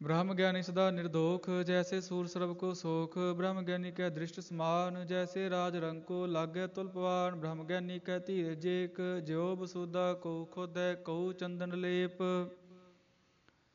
ब्रह्म ज्ञानी सदा निर्दोख, जैसे सूर सरब को सोख। ब्रह्म ज्ञानी कै दृष्ट समान, जैसे राज रंग को लागे तुलपवान। ब्रह्म ज्ञानी कै धीरज एक, ज्यो बसुदा को खोदै कऊ चंदन लेप।